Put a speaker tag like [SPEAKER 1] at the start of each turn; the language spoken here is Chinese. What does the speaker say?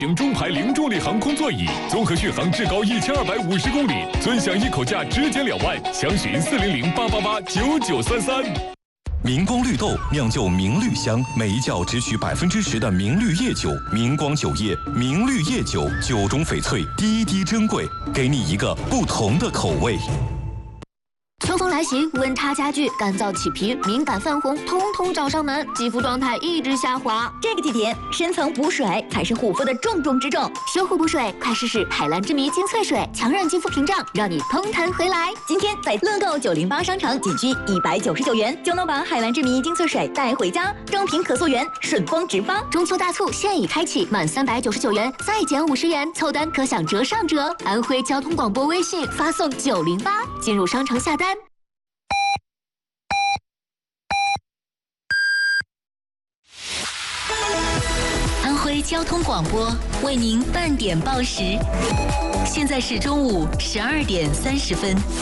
[SPEAKER 1] 中牌零重力航空座椅，综合续航至高1250公里，尊享一口价直减2万，详询400-888-9933。
[SPEAKER 2] 明光绿豆酿就明绿香，每一窖只取10%的明绿叶酒，明光酒业明绿叶酒，酒中翡翠，滴滴珍贵，给你一个不同的口味。
[SPEAKER 3] 秋风来袭，温差加剧，干燥起皮、敏感泛红，通通找上门，肌肤状态一直下滑。
[SPEAKER 4] 这个季节，深层补水才是护肤的重中之重。
[SPEAKER 3] 修护补水，快试试海蓝之谜精粹水，强韧肌肤屏障，让你通弹回来。
[SPEAKER 4] 今天在乐购908商城仅需199元，就能把海蓝之谜精粹水带回家，正品可溯源，顺丰直发。
[SPEAKER 3] 中秋大促现已开启，满399元再减50元，凑单可享折上折。安徽交通广播微信发送908，进入商城下单。
[SPEAKER 5] 安徽交通广播为您半点报时，现在是中午12点30分。